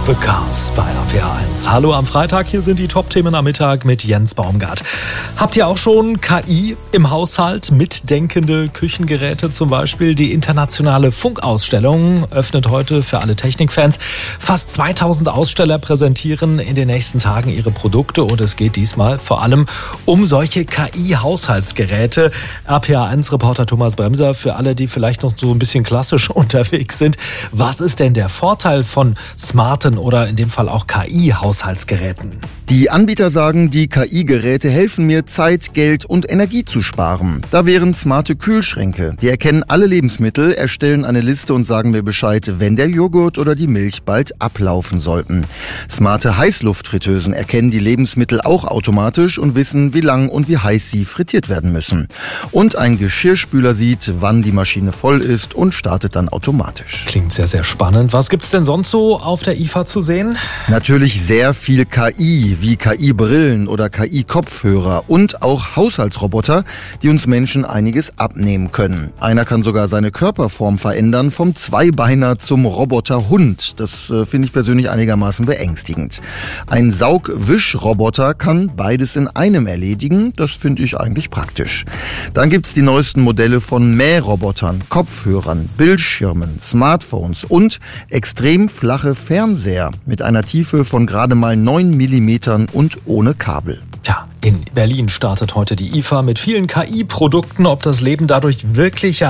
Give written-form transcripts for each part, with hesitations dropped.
The Cars bei RPA1. Hallo am Freitag, hier sind die Top-Themen am Mittag mit Jens Baumgart. Habt ihr auch schon KI im Haushalt? Mitdenkende Küchengeräte zum Beispiel. Die internationale Funkausstellung öffnet heute für alle Technikfans. Fast 2000 Aussteller präsentieren in den nächsten Tagen ihre Produkte und es geht diesmal vor allem um solche KI-Haushaltsgeräte. RPA1-Reporter Thomas Bremser, für alle, die vielleicht noch so ein bisschen klassisch unterwegs sind. Was ist denn der Vorteil von smarten oder in dem Fall auch KI-Haushaltsgeräten? Die Anbieter sagen, die KI-Geräte helfen mir, Zeit, Geld und Energie zu sparen. Da wären smarte Kühlschränke. Die erkennen alle Lebensmittel, erstellen eine Liste und sagen mir Bescheid, wenn der Joghurt oder die Milch bald ablaufen sollten. Smarte Heißluftfritteusen erkennen die Lebensmittel auch automatisch und wissen, wie lang und wie heiß sie frittiert werden müssen. Und ein Geschirrspüler sieht, wann die Maschine voll ist und startet dann automatisch. Klingt sehr, sehr spannend. Was gibt's denn sonst so auf der IFA zu sehen? Natürlich sehr viel KI, wie KI-Brillen oder KI-Kopfhörer und auch Haushaltsroboter, die uns Menschen einiges abnehmen können. Einer kann sogar seine Körperform verändern, vom Zweibeiner zum Roboterhund. Das finde ich persönlich einigermaßen beängstigend. Ein Saugwischroboter kann beides in einem erledigen. Das finde ich eigentlich praktisch. Dann gibt's die neuesten Modelle von Mährobotern, Kopfhörern, Bildschirmen, Smartphones und extrem flache Fernseher mit einer Tiefe von gerade mal 9 Millimetern und ohne Kabel. Ja, in Berlin startet heute die IFA mit vielen KI-Produkten. Ob das Leben dadurch wirklich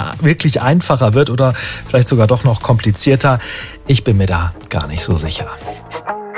einfacher wird oder vielleicht sogar doch noch komplizierter, ich bin mir da gar nicht so sicher.